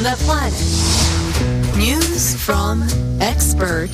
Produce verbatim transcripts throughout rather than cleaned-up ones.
the planet. News from expert.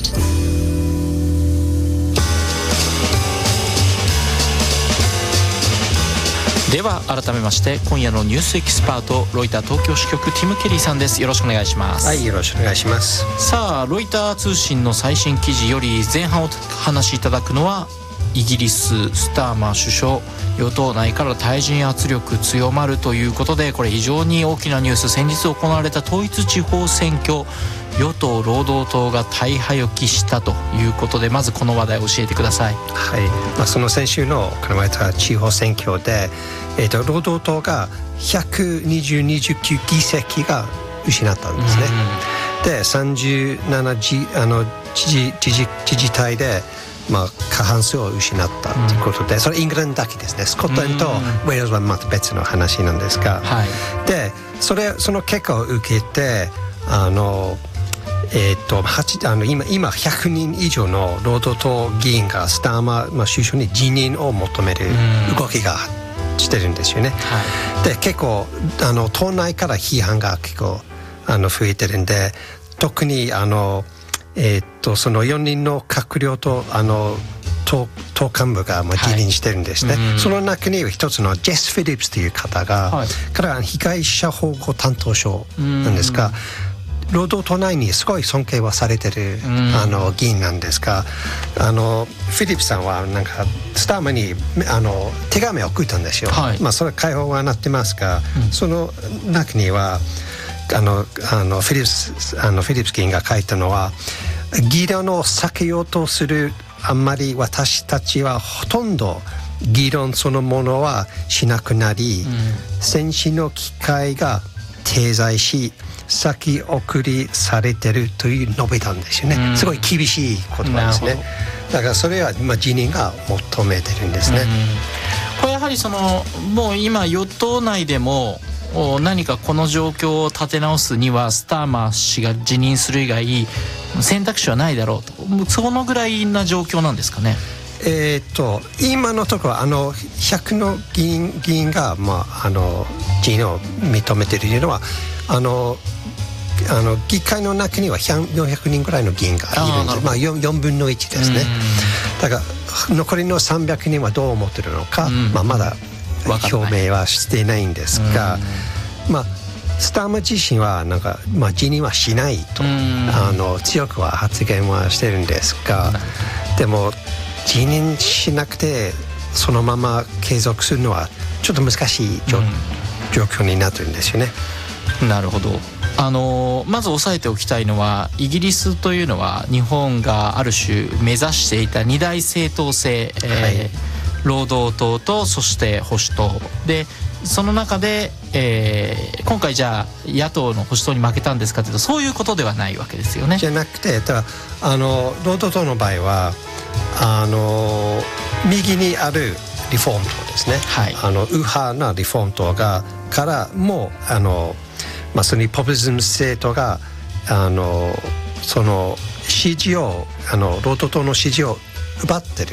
では改めまして今夜のニュースエキスパート、ロイター東京支局ティム・ケリーさんです。よろしくお願いします。 はい、よろしくお願いします。 さあ、ロイター通信の最新記事より前半をお話しいただくのは、イギリススターマー首相、与党内から対人圧力強まるということで、これ非常に大きなニュース。先日行われた統一地方選挙、与党労働党が大敗を喫したということで、まずこの話題を教えてください。 はい、まあ、その先週の行われた地方選挙で、えー、と労働党がひゃくにじゅうに議席が失ったんですね。でさんじゅうななじあの知事知事知事体で、まあ、過半数を失ったということで、それイングランドだけですね。スコットランドとウェールズはまた別の話なんですが、 はい、 でそれその結果を受けて、あのえー、とあの 今, 今ひゃくにん以上の労働党議員がスターマー、まあ、首相に辞任を求める動きがしてるんですよね。はい、で結構あの党内から批判が結構あの増えてるんで、特にあの、えー、とそのよにんの閣僚とあの 党, 党幹部がまあ辞任してるんですね。はい、その中には一つのジェス・フィリップスという方が、はい、彼は被害者保護担当省なんですが、労働党内にすごい尊敬はされてる、うん、あの議員なんですが、あのフィリップさんはなんかスターマにあの手紙を送ったんですよ。はい、まあ、それは解放はなってますが、うん、その中にはあのあのフィリップスあのフィリップス議員が書いたのは、議論を避けようとする、あんまり私たちはほとんど議論そのものはしなくなり、うん、選手の機会が停滞し先送りされてるという述べたんですよね。うん、すごい厳しい言葉ですね。だからそれはまあ辞任が求めてるんですね。うん、 これやはりそのもう今与党内でも何かこの状況を立て直すにはスターマー氏が辞任する以外選択肢はないだろうと、そのぐらいな状況なんですかね。 えー、と今のところあのひゃくの議員、議員が、まあ、あの辞任を認めているというのは、あのあの議会の中にはよんひゃくにんぐらいの議員がいるんです。まあ、よんぶんのいちですね。だから残りのさんびゃくにんはどう思っているのか、まあ、まだ表明はしていないんですが、まあ、スターマ自身はなんか、まあ、辞任はしないとあの強くは発言はしてるんですが、でも辞任しなくてそのまま継続するのはちょっと難しい 状,、うん、状況になってるんですよね。 なるほど。あのまず押さえておきたいのは、イギリスというのは日本がある種目指していた二大政党制、えーはい、労働党とそして保守党で、その中で、えー、今回じゃあ野党の保守党に負けたんですかというと、そういうことではないわけですよね。 じゃなくて、ただあの労働党の場合はあの右にあるリフォーム党ですね。はい、あの右派なリフォーム党がからもあの、まあ、そのポピュリズム政党があのその支持をあの労働党の支持を奪ってる